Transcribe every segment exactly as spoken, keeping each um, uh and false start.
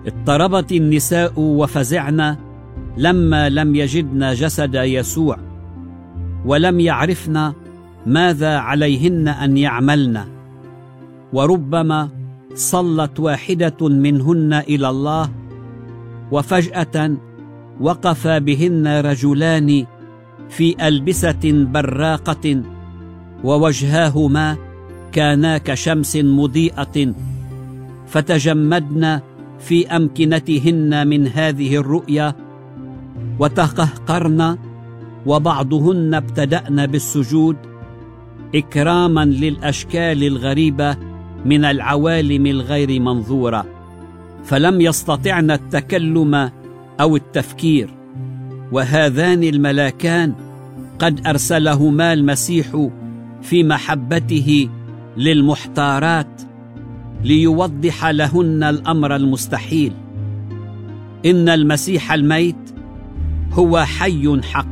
اضطربت النساء وفزعن لما لم يجدن جسد يسوع، ولم يعرفن ماذا عليهن أن يعملن. وربما صلت واحدة منهن إلى الله، وفجأة وقف بهن رجلان في ألبسة براقة، ووجهاهما كانا كشمس مضيئة، فتجمدن في أمكنتهن من هذه الرؤيا وتقهقرن، وبعضهن ابتدأن بالسجود إكراما للأشكال الغريبة من العوالم الغير منظورة، فلم يستطعن التكلم أو التفكير. وهذان الملاكان قد أرسلهما المسيح في محبته للمحتارات ليوضح لهن الأمر المستحيل. إن المسيح الميت هو حي حق،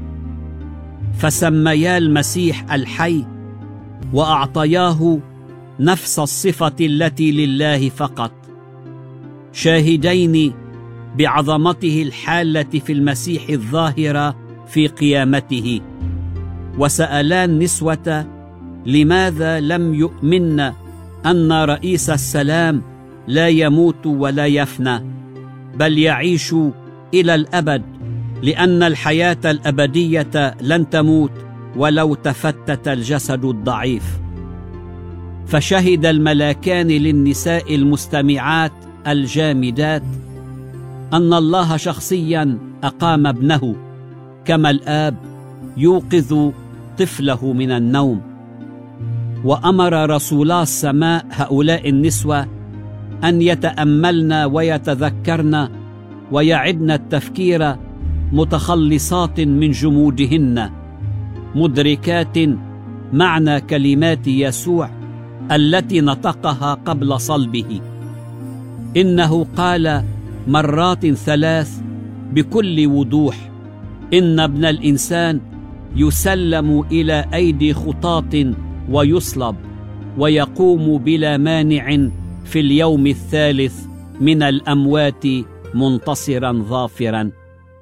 فسميا المسيح الحي وأعطياه نفس الصفة التي لله فقط، شاهدين بعظمته الحالة في المسيح الظاهرة في قيامته. وسألا النسوة لماذا لم يؤمن أن رئيس السلام لا يموت ولا يفنى، بل يعيش إلى الأبد، لأن الحياة الأبدية لن تموت ولو تفتت الجسد الضعيف. فشهد الملاكان للنساء المستمعات الجامدات أن الله شخصيا أقام ابنه، كما الآب يوقظ طفله من النوم. وأمر رسولا السماء هؤلاء النسوة أن يتأملن ويتذكرن ويعدن التفكير متخلصات من جمودهن، مدركات معنى كلمات يسوع التي نطقها قبل صلبه. إنه قال مرات ثلاث بكل وضوح: إن ابن الإنسان يسلم إلى أيدي خطاة ويصلب، ويقوم بلا مانع في اليوم الثالث من الأموات منتصرا ظافرا.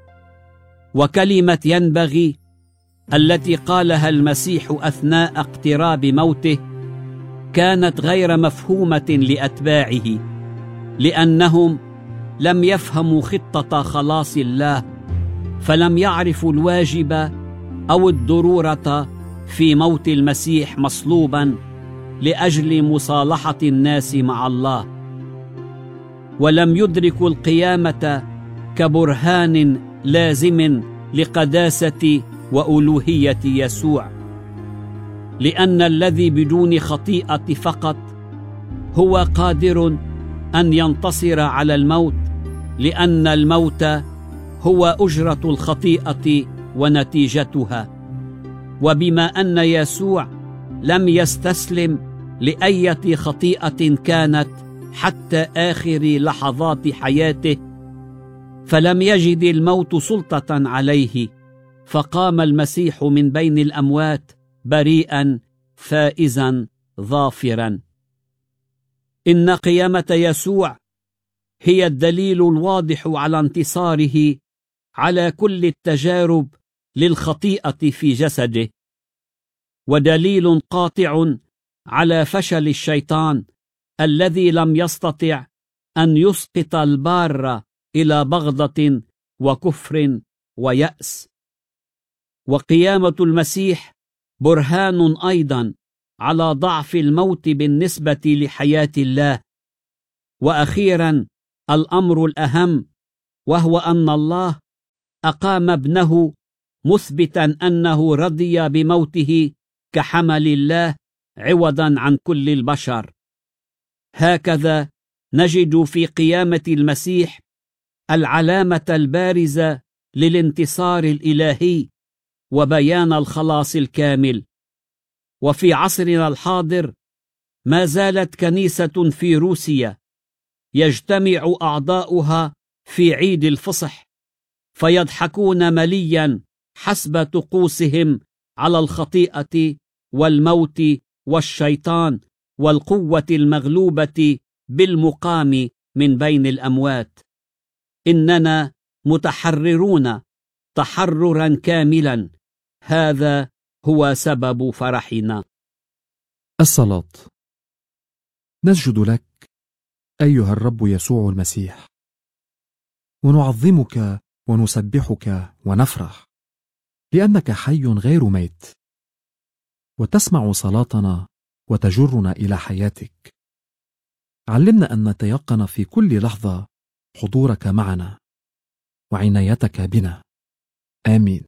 وكلمة ينبغي التي قالها المسيح أثناء اقتراب موته كانت غير مفهومة لأتباعه، لأنهم لم يفهموا خطة خلاص الله، فلم يعرفوا الواجب أو الضرورة في موت المسيح مصلوبا لأجل مصالحة الناس مع الله، ولم يدركوا القيامة كبرهان لازم لقداسة وألوهية يسوع، لأن الذي بدون خطيئة فقط هو قادر أن ينتصر على الموت، لأن الموت هو أجرة الخطيئة ونتيجتها. وبما أن يسوع لم يستسلم لأية خطيئة كانت حتى آخر لحظات حياته، فلم يجد الموت سلطة عليه، فقام المسيح من بين الأموات بريئا فائزا ظافرا. إن قيامة يسوع هي الدليل الواضح على انتصاره على كل التجارب للخطيئة في جسده، ودليل قاطع على فشل الشيطان الذي لم يستطع أن يسقط البار إلى بغضة وكفر ويأس. وقيامة المسيح برهان أيضا على ضعف الموت بالنسبة لحياة الله. وأخيرا الأمر الأهم، وهو أن الله أقام ابنه مثبتا أنه رضي بموته كحمل الله عوضا عن كل البشر. هكذا نجد في قيامة المسيح العلامة البارزة للانتصار الإلهي وبيان الخلاص الكامل. وفي عصرنا الحاضر ما زالت كنيسة في روسيا يجتمع أعضاؤها في عيد الفصح فيضحكون مليا حسب طقوسهم على الخطيئة والموت والشيطان والقوة المغلوبة بالمقام من بين الأموات. إننا متحررون تحررا كاملا، هذا هو سبب فرحنا. الصلاة. نسجد لك أيها الرب يسوع المسيح، ونعظمك ونسبحك ونفرح لأنك حي غير ميت، وتسمع صلاتنا وتجرنا إلى حياتك. علمنا أن نتيقن في كل لحظة حضورك معنا وعنايتك بنا. آمين.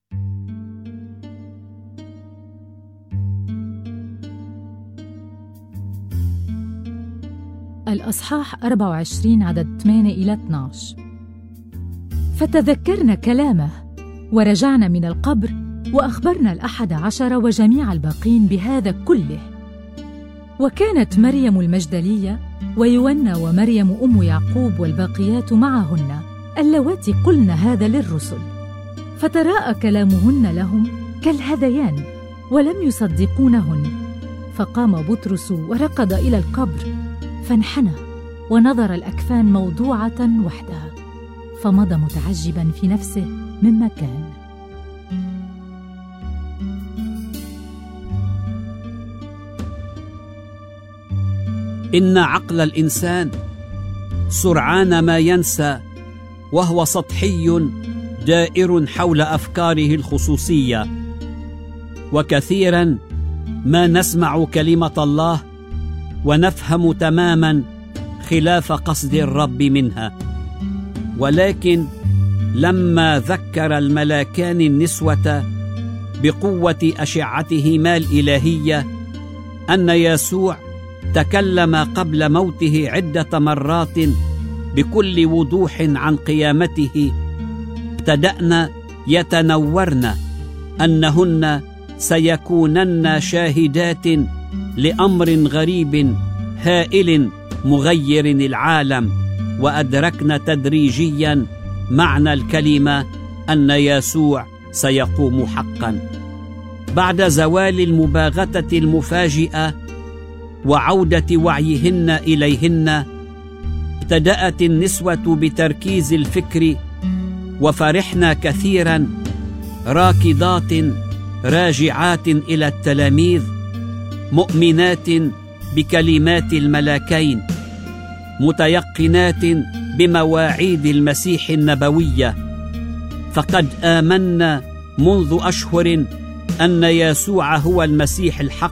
الأصحاح أربعة وعشرين عدد ثمانية إلى اثني عشر. فتذكرنا كلامه ورجعنا من القبر وأخبرنا الأحد عشر وجميع الباقين بهذا كله. وكانت مريم المجدلية ويونا ومريم أم يعقوب والباقيات معهن اللواتي قلن هذا للرسل، فتراءى كلامهن لهم كالهذيان ولم يصدقونهن. فقام بطرس وركض إلى القبر فانحنى ونظر الأكفان موضوعة وحدها، فمضى متعجبا في نفسه مما كان. إن عقل الإنسان سرعان ما ينسى، وهو سطحي دائر حول أفكاره الخصوصية، وكثيرا ما نسمع كلمة الله ونفهم تماما خلاف قصد الرب منها. ولكن لما ذكر الملاكان النسوة بقوة أشعتهما الإلهية أن يسوع تكلم قبل موته عدة مرات بكل وضوح عن قيامته، ابتدأن يتنورن أنهن سيكونن شاهدات لأمر غريب هائل مغير العالم، وأدركن تدريجيا معنى الكلمة أن يسوع سيقوم حقا. بعد زوال المباغتة المفاجئة وعودة وعيهن إليهن، ابتدأت النسوة بتركيز الفكر وفرحن كثيرا، راكضات راجعات إلى التلاميذ، مؤمنات بكلمات الملاكين، متيقنات بمواعيد المسيح النبوية. فقد آمنا منذ أشهر أن يسوع هو المسيح الحق،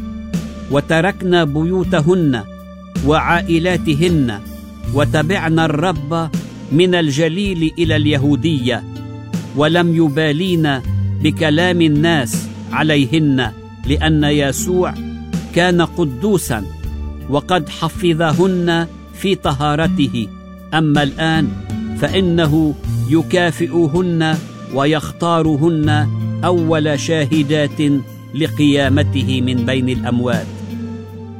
وتركنا بيوتهن وعائلاتهن وتبعنا الرب من الجليل إلى اليهودية، ولم يبالينا بكلام الناس عليهن، لأن يسوع كان قدوسا وقد حفظهن في طهارته. أما الآن فإنه يكافئهن ويختارهن أول شاهدات لقيامته من بين الأموات.